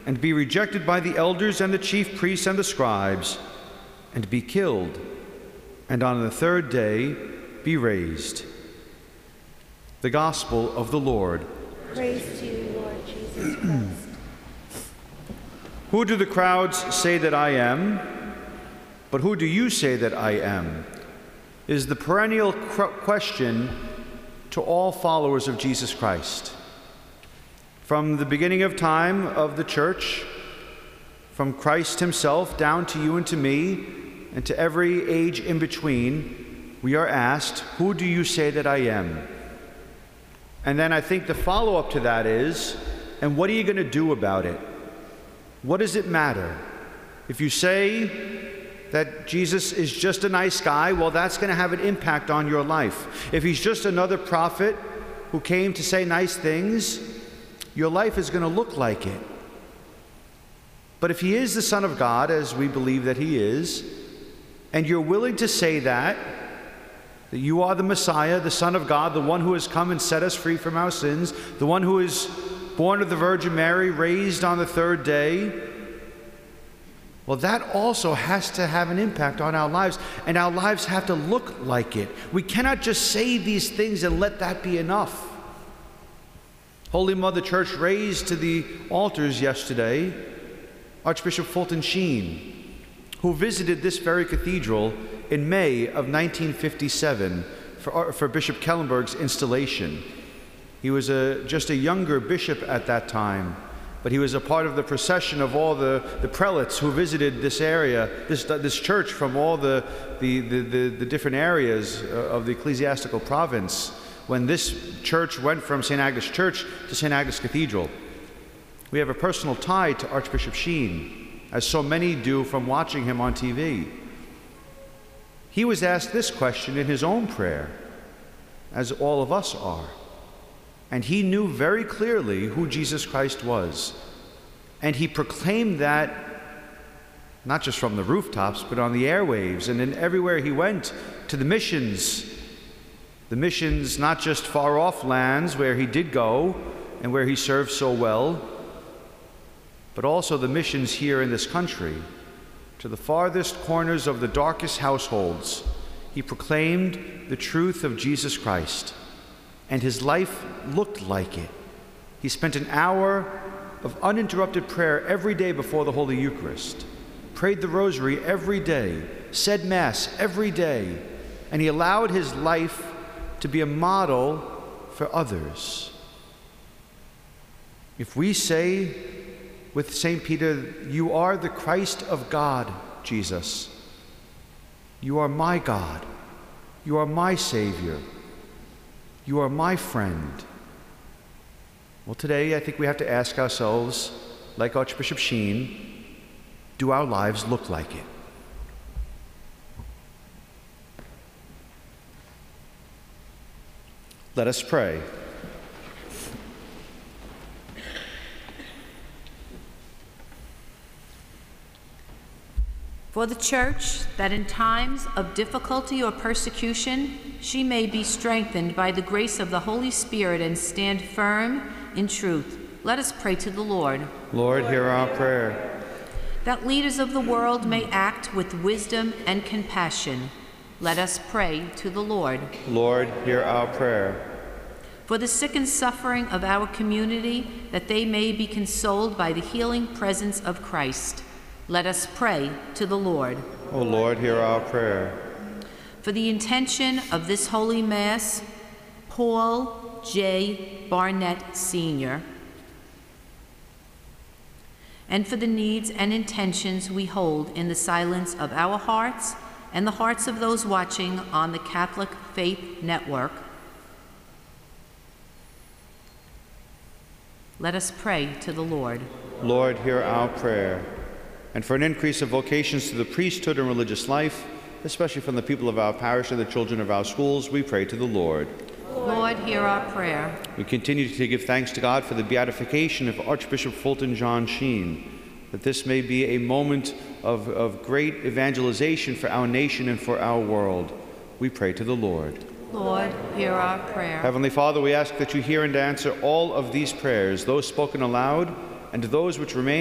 and be rejected by the elders and the chief priests and the scribes, and be killed, and on the third day be raised. The Gospel of the Lord. Praise to you, Lord Jesus Christ. Who do the crowds say that I am? But who do you say that I am? Is the perennial question to all followers of Jesus Christ. From the beginning of time of the church, from Christ himself down to you and to me, and to every age in between, we are asked, who do you say that I am? And then I think the follow-up to that is, and what are you going to do about it? What does it matter? If you say that Jesus is just a nice guy, well, that's going to have an impact on your life. If he's just another prophet who came to say nice things, your life is going to look like it. But if he is the Son of God, as we believe that he is, and you're willing to say that you are the Messiah, the Son of God, the one who has come and set us free from our sins, the one who is born of the Virgin Mary, raised on the third day, well, that also has to have an impact on our lives, and our lives have to look like it. We cannot just say these things and let that be enough. Holy Mother Church raised to the altars yesterday Archbishop Fulton Sheen, who visited this very cathedral in May of 1957 for Bishop Kellenberg's installation. He was just a younger bishop at that time, but he was a part of the procession of all the prelates who visited this area, this church from all the different areas of the ecclesiastical province, when this church went from St. Agnes Church to St. Agnes Cathedral. We have a personal tie to Archbishop Sheen, as so many do from watching him on TV. He was asked this question in his own prayer, as all of us are. And he knew very clearly who Jesus Christ was. And he proclaimed that not just from the rooftops, but on the airwaves, and then everywhere he went, to the missions not just far off lands where he did go and where he served so well, but also the missions here in this country. To the farthest corners of the darkest households, he proclaimed the truth of Jesus Christ, and his life looked like it. He spent an hour of uninterrupted prayer every day before the Holy Eucharist, prayed the Rosary every day, said Mass every day, and he allowed his life to be a model for others. If we say with St. Peter, you are the Christ of God, Jesus. You are my God. You are my Savior. You are my friend. Well, today I think we have to ask ourselves, like Archbishop Sheen, do our lives look like it? Let us pray. For the Church, that in times of difficulty or persecution, she may be strengthened by the grace of the Holy Spirit and stand firm in truth. Let us pray to the Lord. Lord, hear our prayer. That leaders of the world may act with wisdom and compassion. Let us pray to the Lord. Lord, hear our prayer. For the sick and suffering of our community, that they may be consoled by the healing presence of Christ. Let us pray to the Lord. O Lord, hear our prayer. For the intention of this Holy Mass, Paul J. Barnett, Sr., and for the needs and intentions we hold in the silence of our hearts and the hearts of those watching on the Catholic Faith Network, let us pray to the Lord. Lord, hear our prayer. And for an increase of vocations to the priesthood and religious life, especially from the people of our parish and the children of our schools, we pray to the Lord. Lord, hear our prayer. We continue to give thanks to God for the beatification of Archbishop Fulton John Sheen, that this may be a moment of great evangelization for our nation and for our world. We pray to the Lord. Lord, hear our prayer. Heavenly Father, we ask that you hear and answer all of these prayers, those spoken aloud and those which remain